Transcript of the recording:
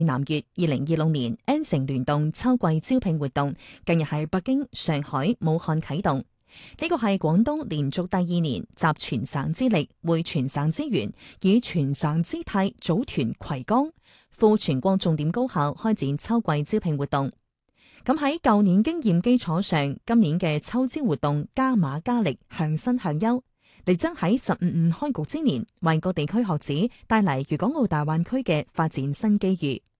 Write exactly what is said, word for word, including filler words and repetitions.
南粵二零二六年 N 城聯動秋季招聘活動近日喺北京、上海、武漢啟動。呢個係廣東連續第二年集全省之力、匯全省資源，以全省姿態組團葵江赴全國重點高校開展秋季招聘活動。咁喺舊年經驗基礎上，今年嘅秋招活動加碼加力，向新向優，力爭喺十五五開局之年，為各地區學子帶嚟粵港澳大灣區嘅發展新機遇。